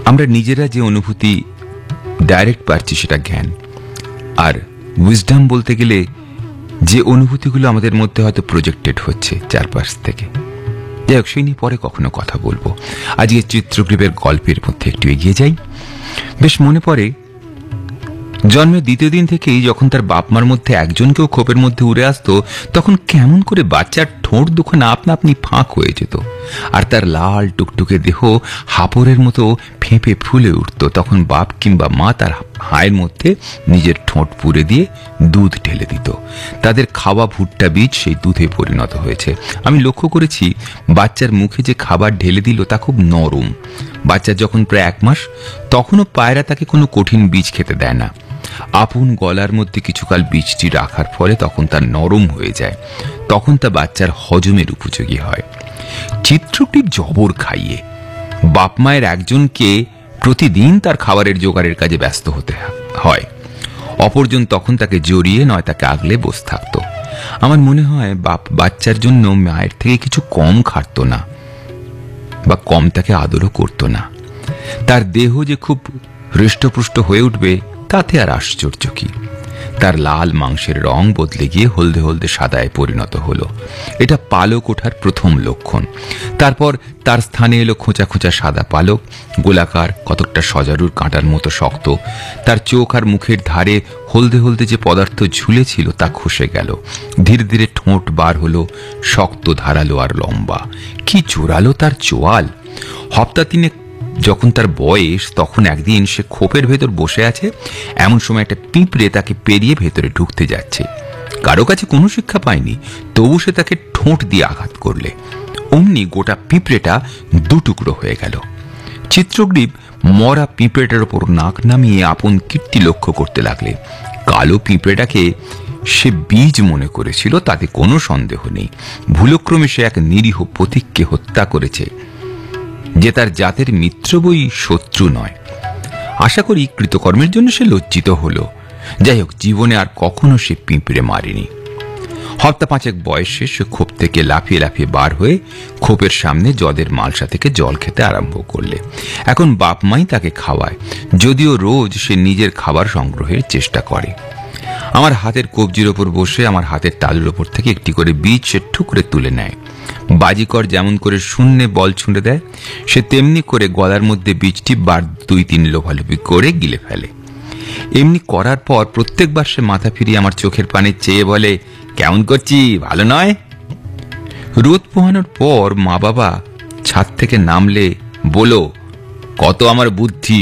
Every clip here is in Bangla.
আমরা নিজেরা যে অনুভূতি ডাইরেক্ট পাচ্ছি সেটা জ্ঞান, আর উইজডম বলতে গেলে যে অনুভূতিগুলো আমাদের মধ্যে হয়তো প্রজেক্টেড হচ্ছে চারপাশ থেকে। যাই হোক, সেই নিয়ে পরে কখনো কথা বলবো। আজকে চিত্রগ্রীবের গল্পের মধ্যে একটু এগিয়ে যাই। বেশ মনে পড়ে, জন্মের দ্বিতীয় দিন থেকেই যখন তার বাপ মার মধ্যে একজনকেও খোপের মধ্যে উড়ে আসতো, তখন কেমন করে বাচ্চার ঠোঁট দুখানা আপনা আপনি ফাঁক হয়ে যেত, আর তার লাল টুকটুকে দেহ হাপড়ের মতো ফেঁপে ফুলে উঠত। তখন বাপ কিংবা মা তার হায়ের মধ্যে নিজের ঠোঁট পুরে দিয়ে দুধ ঢেলে দিত। তাদের খাওয়া ভুট্টা বীজ সেই দুধে পরিণত হয়েছে। আমি লক্ষ্য করেছি, বাচ্চার মুখে যে খাবার ঢেলে দিল তা খুব নরম। বাচ্চা যখন প্রায় 1 মাস, তখনও পায়রা তাকে কোনো কঠিন বীজ খেতে দেয় না। আপন গলার মধ্যে কিছুকাল বীজটি রাখার ফলে তখন তা নরম হয়ে যায়, তখন তা বাচ্চার হজমের উপযোগী হয়। চিত্রগ্রীব জবর খাইয়ে বাপ মায়ের একজনকে প্রতিদিন তার খাবারের জোগাড়ের কাজে ব্যস্ত হতে হয়, অপরজন তখন তাকে জড়িয়ে নয় তাকে আগলে বসে থাকত। আমার মনে হয় বাপ বাচ্চার জন্য মায়ের থেকে কিছু কম খাটত না, বা কম তাকে আদরও করত না। তার দেহ যে খুব হৃষ্টপুষ্ট হয়ে উঠবে তাতে আর আশ্চর্য কি। তার লাল মাংসের রং বদলে গিয়ে হলদে হলদে সাদায় পরিণত হলো। এটা পালক ওঠার প্রথম লক্ষণ। তারপর তার স্থানে এলো খোঁচা খোঁচা সাদা পালক, গোলাকার, কতকটা সজারুর কাঁটার মতো শক্ত। তার চোখ আর মুখের ধারে হলদে হলদে যে পদার্থ ঝুলেছিল তা খসে গেল। ধীরে ধীরে ঠোঁট বার হলো, শক্ত, ধারালো আর লম্বা। কি জোরালো তার চোয়াল! হপ্তা 3 যখন তার বয়স, তখন একদিন সে খোপের ভেতর বসে আছে, এমন সময় একটা পিঁপড়ে তাকে পেরিয়ে ভেতরে ঢুকতে যাচ্ছে। কারো কাছে কোনো শিক্ষা পায়নি, তবু সে তাকে ঠোঁট দিয়ে আঘাত করলে অমনি গোটা পিঁপড়েটা 2 টুকরো হয়ে গেল। চিত্রগ্রীব মরা পিঁপড়েটার ওপর নাক নামিয়ে আপন কীর্তি লক্ষ্য করতে লাগলে। কালো পিঁপড়েটাকে সে বীজ মনে করেছিল, তাতে কোনো সন্দেহ নেই। ভুলক্রমে সে এক নিরীহ পথিককে হত্যা করেছে, যে তার জাতের মিত্র বই শত্রু নয়। আশা করি কৃতকর্মের জন্য সে লজ্জিত হলো। যাই হোক, জীবনে আর কখনো সে পিঁপড়ে মারেনি। হপ্তা 5 বয়সে সে খোপ থেকে লাফিয়ে লাফিয়ে বার হয়ে খোপের সামনে জদের মালসা থেকে জল খেতে আরম্ভ করলে। এখন বাপ মাই তাকে খাওয়ায়, যদিও রোজ সে নিজের খাবার সংগ্রহের চেষ্টা করে। আমার হাতের কবজির ওপর বসে আমার হাতের তালুর ওপর থেকে একটি করে বীজ সে ঠুকরে তুলে নেয়। বাজিকর যেমন করে শূন্যে বল ছুঁড়ে দেয়, সে তেমনি করে গলার মধ্যে বীজটি বার 2-3 লোভালোভি করে গিলে ফেলে। এমনি করার পর প্রত্যেকবার সে মাথা ফিরিয়ে আমার চোখের পানে চেয়ে বলে, কেমন করছি, ভালো নয়? রোদ পোহানোর পর মা বাবা ছাদ থেকে নামলে বলো, কত আমার বুদ্ধি।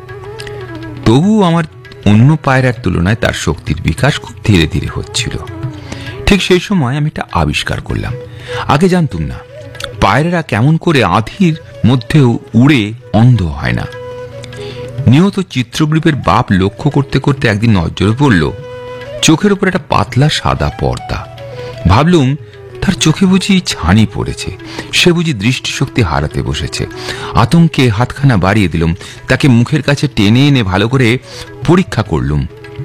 তবু আমার অন্য পায়রার তুলনায় তার শক্তির বিকাশ খুব ধীরে ধীরে হচ্ছিল। ঠিক সেই সময় আমি একটা আবিষ্কার করলাম। আগে জানতুম না পায়রারা কেমন করে আঁধির মধ্যেও উড়ে অন্ধ হয় না। নিয়ত চিত্রগ্রীবের বাপ লক্ষ্য করতে করতে একদিন নজরে পড়ল চোখের উপর একটা পাতলা সাদা পর্দা। ভাবলুম তার চোখে বুঝি ছানি পড়েছে, সে বুঝি দৃষ্টিশক্তি হারাতে বসেছে। আতঙ্কে হাতখানা বাড়িয়ে দিলাম, তাকে মুখের কাছে টেনে এনে ভালো করে পরীক্ষা করলুম।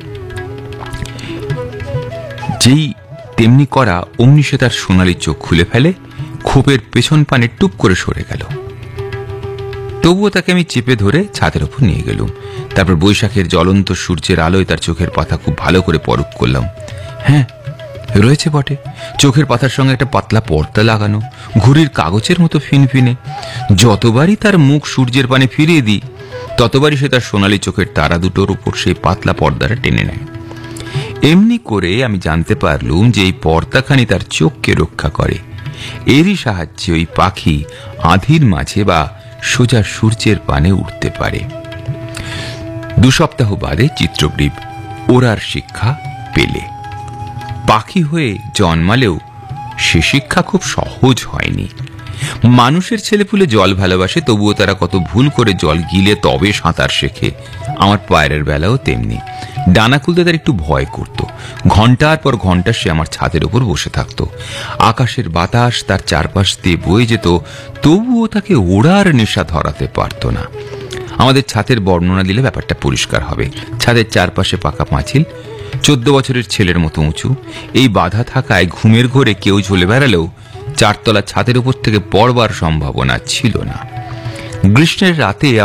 যেই তেমনি করা অমনি সে তার সোনালি চোখ খুলে ফেলে, খোপের পেছন পানে টুপ করে সরে গেল। তবুও তাকে আমি চেপে ধরে ছাদের ওপর নিয়ে গেলুম। তারপর বৈশাখের জ্বলন্ত সূর্যের আলোয় তার চোখের পাতা খুব ভালো করে পরখ করলাম। হ্যাঁ, রয়েছে বটে, চোখের পাতার সঙ্গে একটা পাতলা পর্দা লাগানো, ঘুড়ির কাগজের মতো ফিনফিনে। যতবারই তার মুখ সূর্যের পানে ফিরিয়ে দিই, ততবারই সে তার সোনালি চোখের তারা দুটোর উপর সেই পাতলা পর্দাটা টেনে নেয়। এমনি করে আমি জানতে পারলুম যে এই পর্দাখানি তার চোখকে রক্ষা করে। এরই সাহায্যে ওই পাখি আঁধির মাঝে বা সোজা সূর্যের পানে উঠতে পারে। 2 সপ্তাহ বাদে চিত্রগ্রীব ওড়ার শিক্ষা পেলে। পাখি হয়ে জন্মালেও সে শিক্ষা খুব সহজ হয়নি। মানুষের ছেলেপুলে জল ভালোবাসে, তবুও তারা কত ভুল করে জল গিলে তবে সাঁতার শেখে। আমার পায়রার বেলাও তেমনি। ডানা খুলতে তার একটু ভয় করত। ঘন্টার পর ঘন্টা সে আমার ছাদের উপর বসে থাকত। আকাশের বাতাস তার চারপাশ দিয়ে বয়ে যেত, তবুও তাকে ওড়ার নেশা ধরাতে পারত না। আমাদের ছাদের বর্ণনা দিলে ব্যাপারটা পরিষ্কার হবে। ছাদের চারপাশে পাকা পাঁচিল, 14 বছরের ছেলের মতো উঁচু। এই বাধা থাকায় ঘুমের ঘোরে কেউ ঝুলে বেড়ালেও 4 তলা ছাদের উপর থেকে পড়বার সম্ভাবনা ছিল না। গ্রীষ্মের রাতে